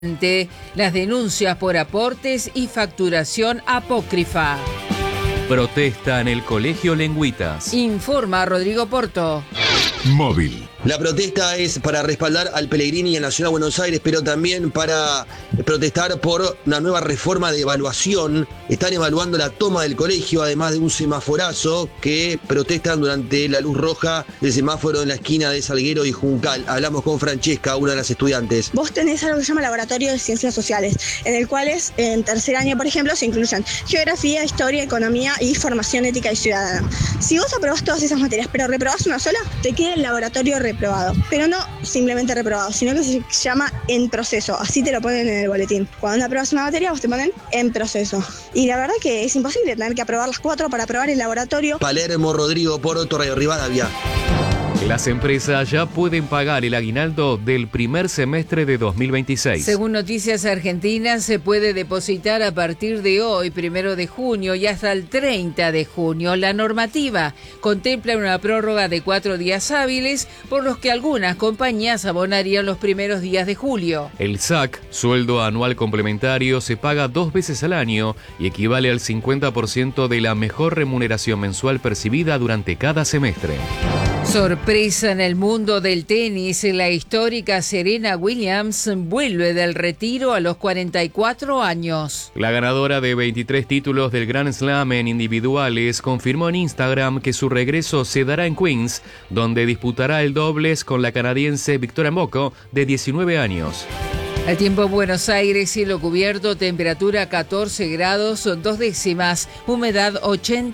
las denuncias por aportes y facturación apócrifa. Protesta en el Colegio Lengüitas. Informa Rodrigo Porto. Móvil. La protesta es para respaldar al Pellegrini y a la Ciudad de Buenos Aires, pero también para protestar por una nueva reforma de evaluación. Están evaluando la toma del colegio, además de un semaforazo que protestan durante la luz roja del semáforo en la esquina de Salguero y Juncal. Hablamos con Francesca, una de las estudiantes. Vos tenés algo que se llama Laboratorio de Ciencias Sociales, en el cual en tercer año, por ejemplo, se incluyen geografía, historia, economía y formación ética y ciudadana. Si vos aprobás todas esas materias, pero reprobás una sola, te queda el laboratorio reprobado. Pero no simplemente reprobado, sino que se llama en proceso. Así te lo ponen en el boletín. Cuando aprobas una materia, vos te ponen en proceso. Y la verdad que es imposible tener que aprobar las 4 para aprobar el laboratorio. Palermo, Rodrigo Porto, Radio Rivadavia. Las empresas ya pueden pagar el aguinaldo del primer semestre de 2026. Según Noticias Argentinas, se puede depositar a partir de hoy, 1 de junio, y hasta el 30 de junio. La normativa contempla una prórroga de 4 días hábiles, por los que algunas compañías abonarían los primeros días de julio. El SAC, sueldo anual complementario, se paga 2 veces al año y equivale al 50% de la mejor remuneración mensual percibida durante cada semestre. Sorpresa en el mundo del tenis, la histórica Serena Williams vuelve del retiro a los 44 años. La ganadora de 23 títulos del Grand Slam en individuales confirmó en Instagram que su regreso se dará en Queens, donde disputará el dobles con la canadiense Victoria Mboko, de 19 años. El tiempo en Buenos Aires, cielo cubierto, temperatura 14 grados 2 décimas, humedad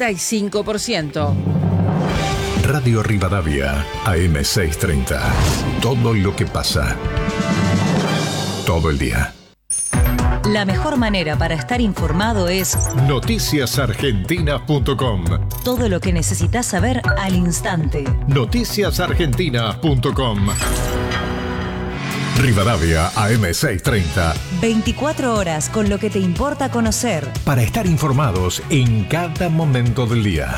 85%. Radio Rivadavia, AM630. Todo lo que pasa. Todo el día. La mejor manera para estar informado es noticiasargentina.com. Todo lo que necesitas saber al instante. Noticiasargentina.com. Rivadavia, AM630. 24 horas con lo que te importa conocer. Para estar informados en cada momento del día.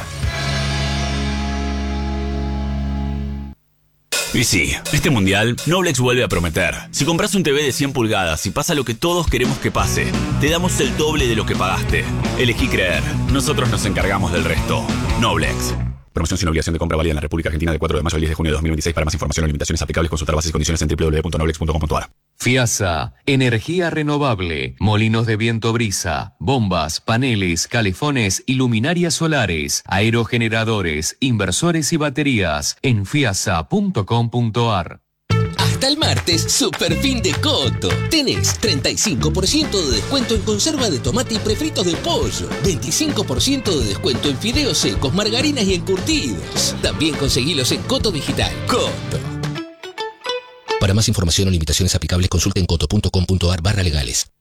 Y sí, este mundial, Noblex vuelve a prometer. Si compras un TV de 100 pulgadas y pasa lo que todos queremos que pase, te damos el doble de lo que pagaste. Elegí creer. Nosotros nos encargamos del resto. Noblex. Promoción sin obligación de compra válida en la República Argentina del 4 de mayo al 10 de junio de 2026. Para más información o limitaciones aplicables, consultar bases y condiciones en www.noblex.com.ar. FIASA, energía renovable, molinos de viento brisa, bombas, paneles, calefones y luminarias solares, aerogeneradores, inversores y baterías en fiasa.com.ar. Hasta el martes, super fin de Coto. Tenés 35% de descuento en conserva de tomate y prefritos de pollo. 25% de descuento en fideos secos, margarinas y encurtidos. También conseguilos en Coto Digital. Coto. Para más información o limitaciones aplicables, consulten coto.com.ar/legales.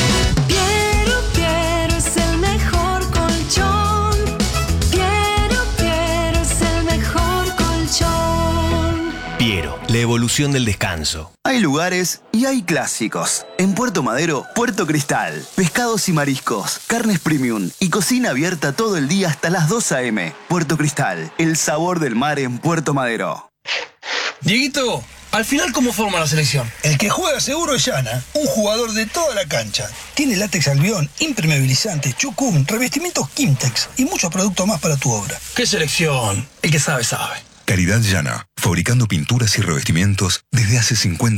Piero es el mejor colchón. Piero es el mejor colchón. Piero, la evolución del descanso. Hay lugares y hay clásicos. En Puerto Madero, Puerto Cristal. Pescados y mariscos, carnes premium y cocina abierta todo el día hasta las 2 a.m. Puerto Cristal, el sabor del mar en Puerto Madero. Dieguito, al final, ¿cómo forma la selección? El que juega seguro es Yana, un jugador de toda la cancha. Tiene látex albión, impermeabilizante, chucum, revestimientos Kimtex y muchos productos más para tu obra. ¿Qué selección? El que sabe, sabe. Caridad Yana, fabricando pinturas y revestimientos desde hace 50